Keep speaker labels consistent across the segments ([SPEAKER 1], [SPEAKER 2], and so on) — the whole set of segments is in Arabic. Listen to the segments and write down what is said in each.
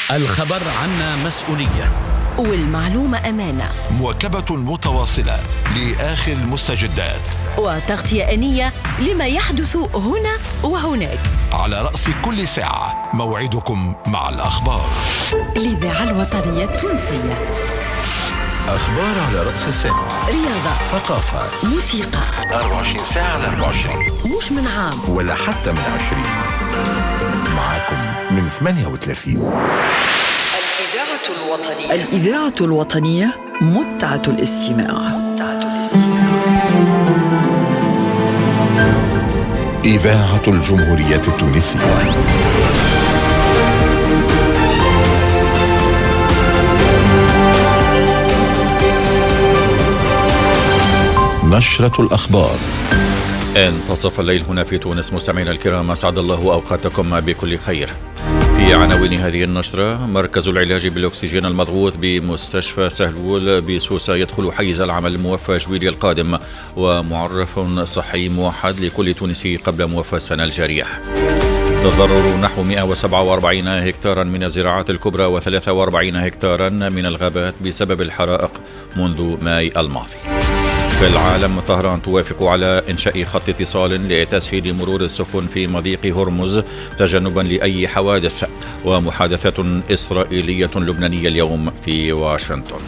[SPEAKER 1] الخبر عنا مسؤولية،
[SPEAKER 2] والمعلومة أمانة.
[SPEAKER 3] مواكبة متواصلة لآخر المستجدات،
[SPEAKER 2] وتغطية آنية لما يحدث هنا وهناك.
[SPEAKER 3] على رأس كل ساعة موعدكم مع الأخبار.
[SPEAKER 2] الإذاعة الوطنية التونسية.
[SPEAKER 3] أخبار على رأس الساعة،
[SPEAKER 2] رياضة،
[SPEAKER 3] ثقافة،
[SPEAKER 2] موسيقى،
[SPEAKER 3] 24 ساعة على 24،
[SPEAKER 2] مش من عام
[SPEAKER 3] ولا حتى من 20. معكم من 38.
[SPEAKER 2] الإذاعة الوطنية متعة الاستماع.
[SPEAKER 3] إذاعة الجمهورية التونسية. نشرة الأخبار.
[SPEAKER 4] انتصف الليل هنا في تونس. مستمعينا الكرام، أسعد الله أوقاتكم بكل خير. في عناوين هذه النشرة: مركز العلاج بالأكسجين المضغوط بمستشفى سهلول بسوسة يدخل حيز العمل موفى جويليا القادم، ومعرف صحي موحد لكل تونسي قبل موفى السنة الجارية. تضرر نحو 147 هكتارا من الزراعات الكبرى و43 هكتارا من الغابات بسبب الحرائق منذ ماي الماضي. في العالم، طهران توافق على إنشاء خط اتصال لتسهيل مرور السفن في مضيق هرمز تجنبا لأي حوادث. ومحادثة إسرائيلية لبنانية اليوم في واشنطن.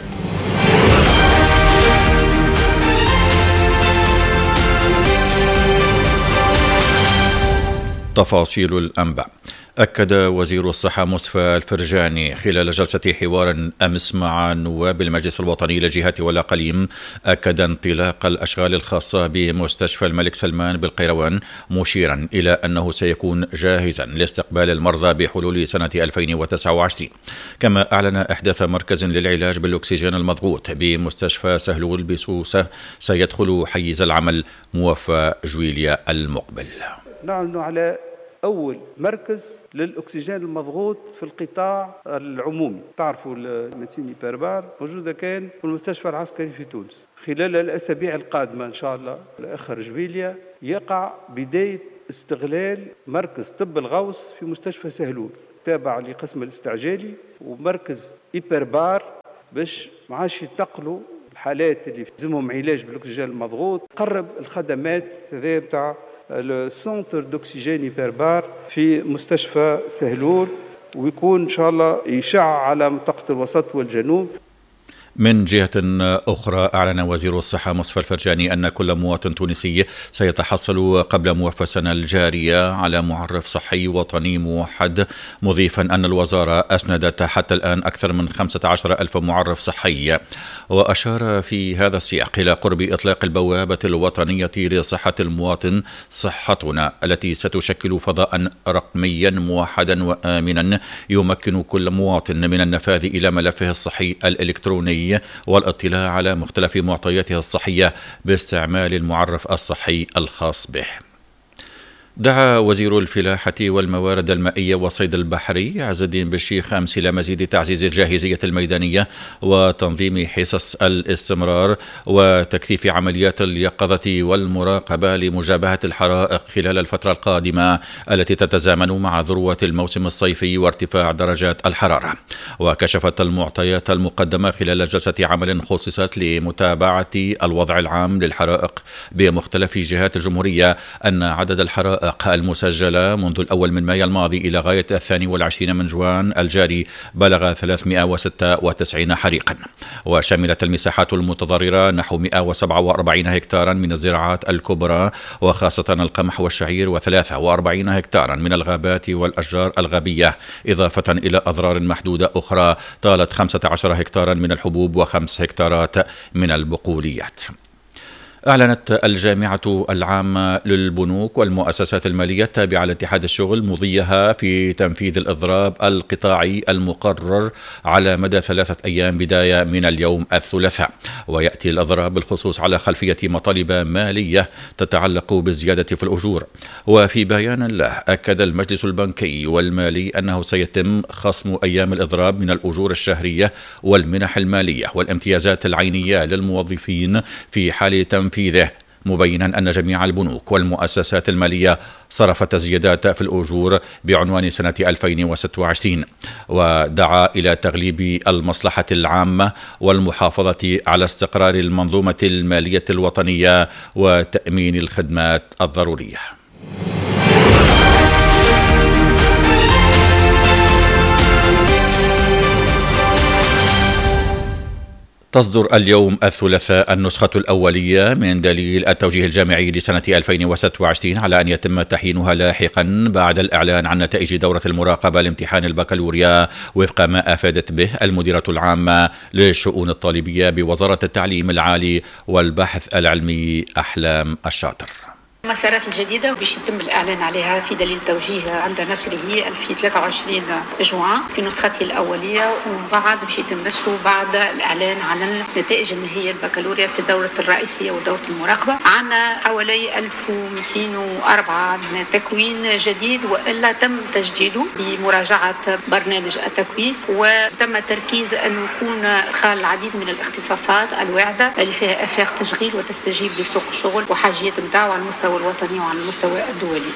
[SPEAKER 4] تفاصيل الأنباء. أكد وزير الصحة مصطفى الفرجاني خلال جلسة حوار أمس مع نواب المجلس الوطني للجهات والأقاليم، أكد انطلاق الأشغال الخاصة بمستشفى الملك سلمان بالقيروان، مشيرا إلى أنه سيكون جاهزا لاستقبال المرضى بحلول سنة 2029. كما أعلن إحداث مركز للعلاج بالأكسجين المضغوط بمستشفى سهلول بسوسة سيدخل حيز العمل موفى جويليا المقبل.
[SPEAKER 5] نعلن على أول مركز للأكسجين المضغوط في القطاع العمومي. تعرفوا الميدسين بيربار موجودة كان في المستشفى العسكري في تونس. خلال الأسابيع القادمة إن شاء الله لآخر جويليا يقع بداية استغلال مركز طب الغوص في مستشفى سهلول تابع لقسم الاستعجالي، ومركز إيبربار باش معاش ينتقلوا الحالات اللي لازمهم علاج بالأكسجين المضغوط. قرب الخدمات هذه بتاع السنتر دوكسيجين إيبربار في مستشفى سهلول، ويكون إن شاء الله يشع على منطقة الوسط والجنوب.
[SPEAKER 4] من جهة أخرى، أعلن وزير الصحة مصطفى الفرجاني أن كل مواطن تونسي سيتحصل قبل موفى السنة الجارية على معرف صحي وطني موحد، مضيفا أن الوزارة أسندت حتى الآن أكثر من 15,000 معرف صحي. وأشار في هذا السياق إلى قرب إطلاق البوابة الوطنية لصحة المواطن صحتنا، التي ستشكل فضاء رقميا موحدا وآمنا يمكن كل مواطن من النفاذ إلى ملفه الصحي الإلكتروني والاطلاع على مختلف معطياته الصحية باستعمال المعرف الصحي الخاص به. دعا وزير الفلاحة والموارد المائية والصيد البحري عز الدين بالشيخ أمس إلى مزيد تعزيز الجاهزية الميدانية وتنظيم حصص الاستمرار وتكثيف عمليات اليقظة والمراقبة لمجابهة الحرائق خلال الفترة القادمة التي تتزامن مع ذروة الموسم الصيفي وارتفاع درجات الحرارة. وكشفت المعطيات المقدمة خلال جلسة عمل خصصت لمتابعة الوضع العام للحرائق بمختلف جهات الجمهورية أن عدد الحرائق المسجلة منذ الأول من مايو الماضي إلى غاية 22 من جوان الجاري بلغ 396 حريقا، وشملت المساحات المتضررة نحو 147 هكتارا من الزراعات الكبرى وخاصة القمح والشعير، و43 هكتارا من الغابات والأشجار الغابية، إضافة إلى أضرار محدودة أخرى طالت 15 هكتارا من الحبوب و5 هكتارات من البقوليات. أعلنت الجامعة العامة للبنوك والمؤسسات المالية التابعة لاتحاد الشغل مضيها في تنفيذ الإضراب القطاعي المقرر على مدى 3 أيام بداية من اليوم الثلاثاء، ويأتي الإضراب بالخصوص على خلفية مطالب مالية تتعلق بالزيادة في الأجور. وفي بيان له أكد المجلس البنكي والمالي أنه سيتم خصم أيام الإضراب من الأجور الشهرية والمنح المالية والامتيازات العينية للموظفين في حال تنفيذه مبينا أن جميع البنوك والمؤسسات المالية صرفت الزيادات في الأجور بعنوان سنة 2026، ودعا إلى تغليب المصلحة العامة والمحافظة على استقرار المنظومة المالية الوطنية وتأمين الخدمات الضرورية. تصدر اليوم الثلاثاء النسخة الأولية من دليل التوجيه الجامعي لسنة 2026 على أن يتم تحيينها لاحقا بعد الإعلان عن نتائج دورة المراقبة لامتحان البكالوريا وفق ما أفادت به المديرة العامة للشؤون الطالبية بوزارة التعليم العالي والبحث العلمي أحلام الشاطر.
[SPEAKER 6] المسارات الجديدة باش يتم الإعلان عليها في دليل توجيه عند نشره في 23 جوان في نسخته الأولية، ومن بعد باش يتم نشره بعد الإعلان عن نتائج النهائية البكالوريا في الدورة الرئيسية ودورة المراقبة. عنا حوالي 1204 من تكوين جديد، وإلا تم تجديده بمراجعة برنامج التكوين، وتم تركيز أن يكون إدخال العديد من الاختصاصات الواعدة اللي فيها آفاق تشغيل وتستجيب لسوق الشغل وحاجيات متاعه على المستوى الوطني وعلى المستوى الدولي.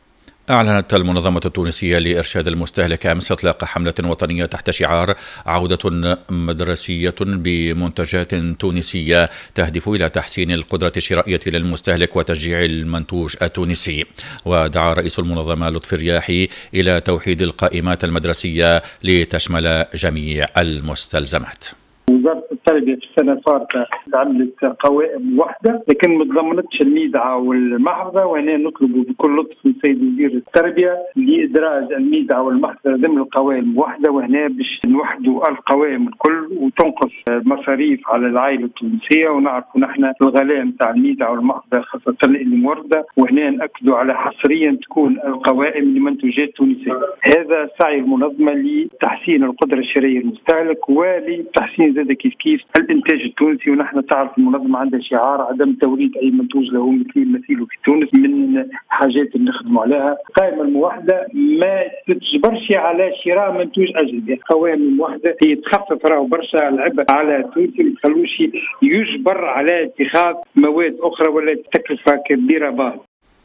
[SPEAKER 4] أعلنت المنظمة التونسية لإرشاد المستهلك أمس إطلاق حملة وطنية تحت شعار عودة مدرسية بمنتجات تونسية تهدف إلى تحسين القدرة الشرائية للمستهلك وتشجيع المنتوج التونسي. ودعا رئيس المنظمة لطفي الرياحي إلى توحيد القائمات المدرسية لتشمل جميع المستلزمات.
[SPEAKER 7] وزارة التربية في السنة الفارطة عملت قوائم واحدة لكن ما تضمنتش الميدعة والمحفظة، وهنا نطلب بكل لطف من السيد وزير التربية لإدراج الميدعة والمحفظة ضمن القوائم واحدة، وهنا باش نوحدوا القوائم الكل وتنقص مصاريف على العائلة التونسية. ونعرفوا نحن الغلاء نتاع الميدعة والمحفظة خاصة اللي موردة، وهنا نأكدوا على حصريا تكون القوائم لمنتوجات تونسية. هذا سعي المنظمة لتحسين القدرة الشرائية للمستهلك ولتحسين زاد كيف الانتاج التونسي. ونحن تعرف المنظمه عندها شعار عدم توريد اي منتوج له مثيله في تونس. من حاجات اللي نخدموا عليها القائمه الموحده ما تجبرش على شراء منتوج اجنبي، القوائم الموحده هي تخفف راهو برشا العبء على التونسي، ما تخلوش يجبر على اتخاذ مواد اخرى ولا تكلفه كبيره باهظه.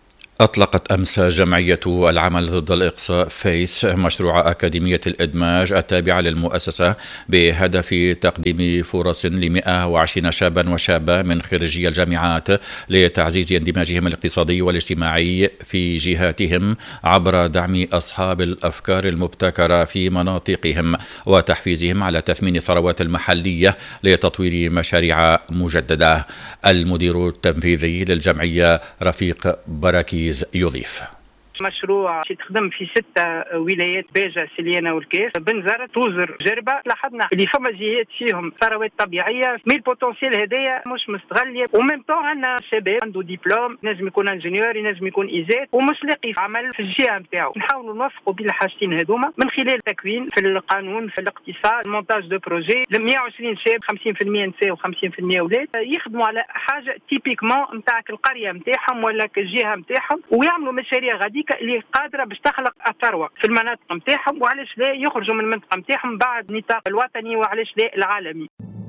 [SPEAKER 4] أطلقت أمس جمعية العمل ضد الإقصاء فيس مشروع أكاديمية الإدماج التابعة للمؤسسة بهدف تقديم فرص ل120 شابا وشابة من خريجي الجامعات لتعزيز اندماجهم الاقتصادي والاجتماعي في جهاتهم عبر دعم أصحاب الأفكار المبتكرة في مناطقهم وتحفيزهم على تثمين الثروات المحلية لتطوير مشاريع مجددة. المدير التنفيذي للجمعية رفيق براكي يضيف:
[SPEAKER 8] مشروع يتخدم في 6 ولايات: باجة، سليانة والكاس، بنزرت، توزر، جربة. لاحظنا اللي فما جهات فيهم ثروات طبيعية مي البوتنسيال هدايا مش مستغلية، وميم طون عندنا شباب عنده دبلوم، ينجم يكون انجينيور، ينجم يكون إيزات، ومش لاقي عمل في الجهة نتاعو. نحاولوا نوفقوا بين الحاجتين هذوما من خلال تكوين في القانون، في الاقتصاد، مونتاج دو بروجي. 120 شاب 50% نساء و50% اولاد يخدموا على حاجة تيبيكمون نتاع القرية نتاعهم ولا الجهة نتاعهم، ويعملوا مشاريع غاديك اللي قادرة باش تخلق الثروة في المناطق نتاعهم، وعلاش لا يخرجوا من المنطقة نتاعهم بعد نطاق الوطني وعلاش لا العالمي.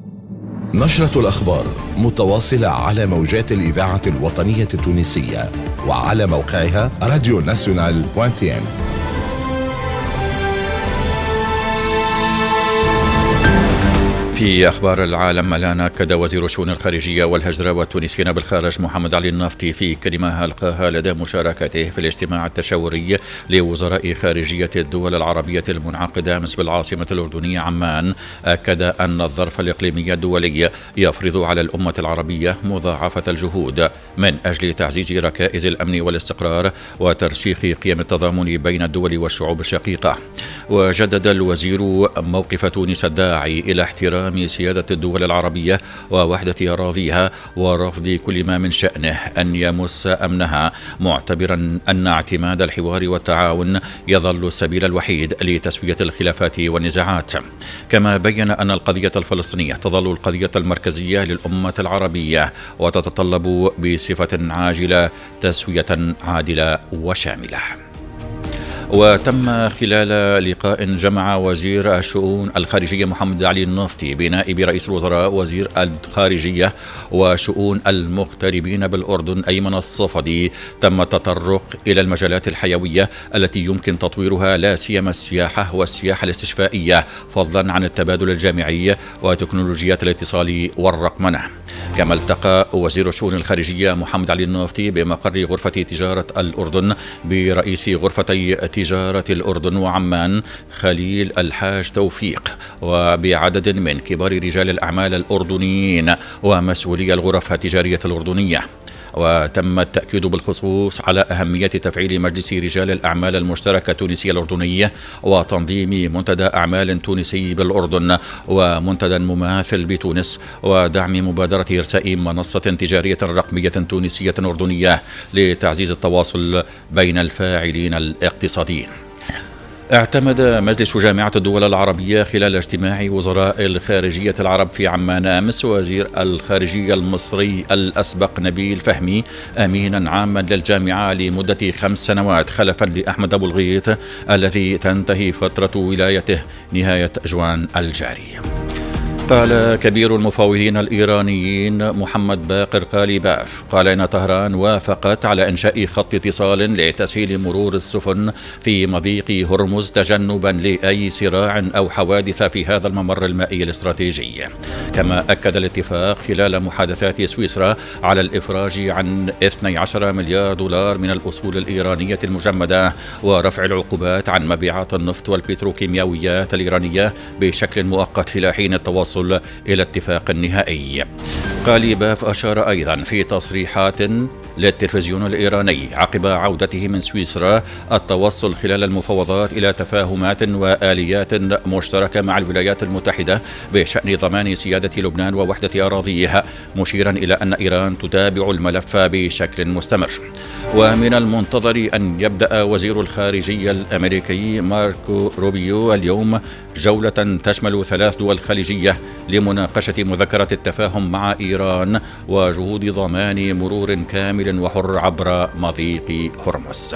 [SPEAKER 3] نشرة الأخبار متواصلة على موجات الإذاعة الوطنية التونسية وعلى موقعها radionational.tn.
[SPEAKER 4] في أخبار العالم، الآن أكد وزير الشؤون الخارجية والهجرة والتونسيين بالخارج محمد علي النفطي في كلمة ألقاها لدى مشاركته في الاجتماع التشاوري لوزراء خارجية الدول العربية المنعقدة أمس بالعاصمة الأردنية عمان، أكد أن الظرف الإقليمي الدولي يفرض على الأمة العربية مضاعفة الجهود من أجل تعزيز ركائز الأمن والاستقرار وترسيخ قيم التضامن بين الدول والشعوب الشقيقة. وجدد الوزير موقف تونس الداعي إلى احترام سيادة الدول العربية ووحدة أراضيها ورفض كل ما من شأنه أن يمس أمنها، معتبرا أن اعتماد الحوار والتعاون يظل السبيل الوحيد لتسوية الخلافات والنزاعات. كما بين أن القضية الفلسطينية تظل القضية المركزية للأمة العربية وتتطلب بصفة عاجلة تسوية عادلة وشاملة. وتم خلال لقاء جمع وزير الشؤون الخارجية محمد علي النفطي بنائب رئيس الوزراء وزير الخارجية وشؤون المغتربين بالأردن أيمن الصفدي، تم التطرق إلى المجالات الحيوية التي يمكن تطويرها لا سيما السياحة والسياحة الاستشفائية، فضلا عن التبادل الجامعي وتكنولوجيات الاتصال والرقمنة. كما التقى وزير الشؤون الخارجية محمد علي النفطي بمقر غرفة تجارة الأردن برئيس غرفتي تجارة الأردن وعمان خليل الحاج توفيق وبعدد من كبار رجال الأعمال الأردنيين ومسؤولي الغرف التجارية الأردنية. وتم التأكيد بالخصوص على أهمية تفعيل مجلس رجال الأعمال المشترك التونسي الأردني وتنظيم منتدى أعمال تونسي بالأردن ومنتدى مماثل بتونس، ودعم مبادرة إرساء منصة تجارية رقمية تونسية أردنية لتعزيز التواصل بين الفاعلين الاقتصاديين. اعتمد مجلس جامعة الدول العربية خلال اجتماع وزراء الخارجية العرب في عمان أمس وزير الخارجية المصري الأسبق نبيل فهمي أمينا عاما للجامعة لمدة 5 سنوات خلفا لأحمد أبو الغيث الذي تنتهي فترة ولايته نهاية جوان الجاري. قال كبير المفاوضين الإيرانيين محمد باقر قاليباف إن طهران وافقت على إنشاء خط اتصال لتسهيل مرور السفن في مضيق هرمز تجنبا لأي صراع أو حوادث في هذا الممر المائي الاستراتيجي. كما أكد الاتفاق خلال محادثات سويسرا على الإفراج عن 12 مليار دولار من الأصول الإيرانية المجمدة ورفع العقوبات عن مبيعات النفط والبتروكيماويات الإيرانية بشكل مؤقت إلى حين التوصل إلى اتفاق نهائي. قاليباف أشار أيضا في تصريحات للتلفزيون الإيراني عقب عودته من سويسرا التوصل خلال المفاوضات إلى تفاهمات وآليات مشتركة مع الولايات المتحدة بشأن ضمان سيادة لبنان ووحدة أراضيها، مشيرا إلى أن إيران تتابع الملف بشكل مستمر. ومن المنتظر أن يبدأ وزير الخارجية الأمريكي ماركو روبيو اليوم جولة تشمل 3 دول خليجية لمناقشة مذكرة التفاهم مع إيران وجهود ضمان مرور كامل وحر عبر مضيق هرمز.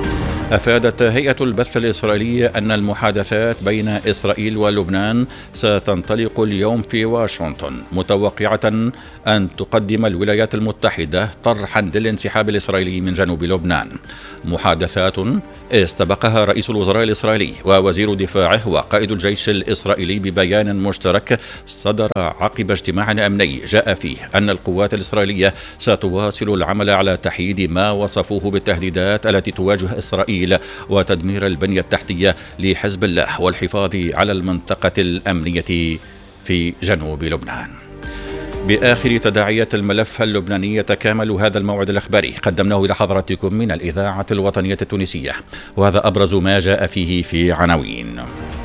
[SPEAKER 4] أفادت هيئة البث الإسرائيلية أن المحادثات بين إسرائيل ولبنان ستنطلق اليوم في واشنطن، متوقعة أن تقدم الولايات المتحدة طرحا للانسحاب الإسرائيلي من جنوب لبنان. محادثات استبقها رئيس الوزراء الإسرائيلي ووزير دفاعه وقائد الجيش الإسرائيلي ببيان مشترك صدر عقب اجتماع أمني جاء فيه أن القوات الإسرائيلية ستواصل العمل على تحييد ما وصفوه بالتهديدات التي تواجه إسرائيل وتدمير البنية التحتية لحزب الله والحفاظ على المنطقة الأمنية في جنوب لبنان. بآخر تداعيات الملف اللبناني يتكامل هذا الموعد الإخباري قدمناه إلى حضراتكم من الإذاعة الوطنية التونسية، وهذا أبرز ما جاء فيه في عناوين.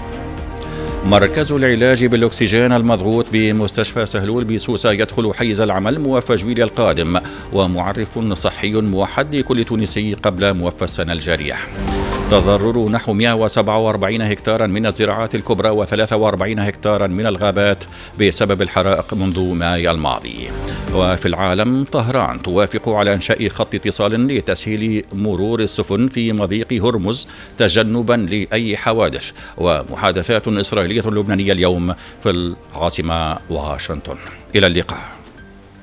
[SPEAKER 4] مركز العلاج بالأكسجين المضغوط بمستشفى سهلول بسوسة يدخل حيز العمل موفى جويليا القادم، ومعرف صحي موحد لكل تونسي قبل موفى السنة الجارية. تضرر نحو 147 هكتارا من الزراعات الكبرى و43 هكتارا من الغابات بسبب الحرائق منذ مايو الماضي. وفي العالم طهران توافق على إنشاء خط اتصال لتسهيل مرور السفن في مضيق هرمز تجنبا لأي حوادث، ومحادثات إسرائيلية لبنانية اليوم في العاصمة واشنطن. إلى اللقاء.